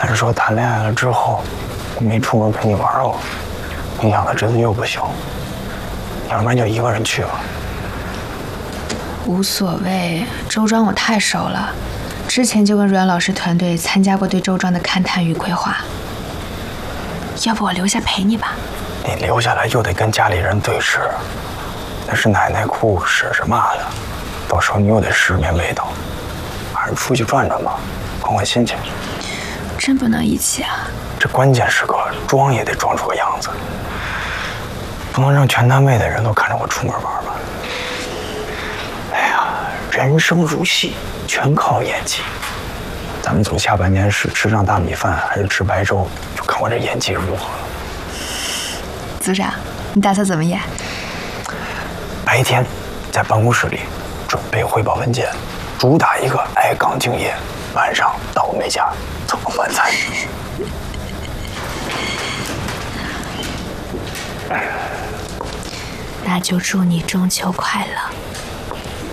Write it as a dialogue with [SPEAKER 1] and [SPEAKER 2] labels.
[SPEAKER 1] 按说谈恋爱了之后，我没出门陪你玩过，没想到这次又不行，要不然就一个人去吧。
[SPEAKER 2] 无所谓，周庄我太熟了，之前就跟阮老师团队参加过对周庄的勘探与规划。要不我留下陪你吧？
[SPEAKER 1] 你留下来又得跟家里人对视，那是奶奶哭婶婶骂的，到时候你又得失眠味道。还是出去转转吧，换换心情。
[SPEAKER 2] 真不能一起啊！
[SPEAKER 1] 这关键时刻装也得装出个样子，不能让全单位的人都看着我出门玩吧。哎呀，人生如戏，全靠演技。咱们组下半年是吃上大米饭还是吃白粥，就看我这演技如何了。
[SPEAKER 2] 组长，你打算怎么演？
[SPEAKER 1] 白天在办公室里准备汇报文件，主打一个爱岗敬业；晚上到我们家蹭饭菜。
[SPEAKER 2] 那就祝你中秋快乐。